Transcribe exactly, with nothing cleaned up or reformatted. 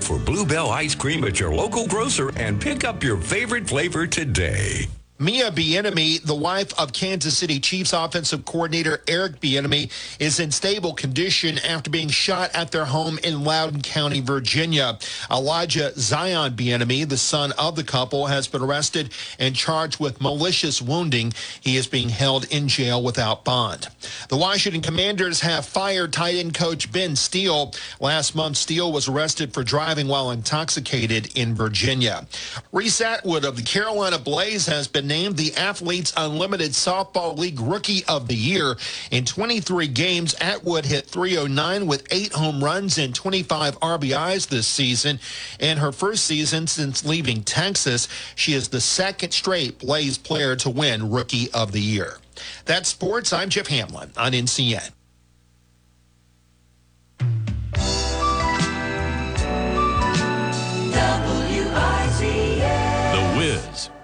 Look for Bluebell ice cream at your local grocer and pick up your favorite flavor today. Mia Bieniemy, the wife of Kansas City Chiefs offensive coordinator Eric Bieniemy, is in stable condition after being shot at their home in Loudoun County, Virginia. Elijah Zion Bieniemy, the son of the couple, has been arrested and charged with malicious wounding. He is being held in jail without bond. The Washington Commanders have fired tight end coach Ben Steele. Last month, Steele was arrested for driving while intoxicated in Virginia. Reese Atwood of the Carolina Blaze has been named the Athletes Unlimited Softball League Rookie of the Year. In twenty-three games, Atwood hit three oh nine with eight home runs and twenty-five R B Is this season. In her first season since leaving Texas, she is the second straight Blaze player to win Rookie of the Year. That's sports. I'm Jeff Hamlin on N C N. W I Z N. The Wiz.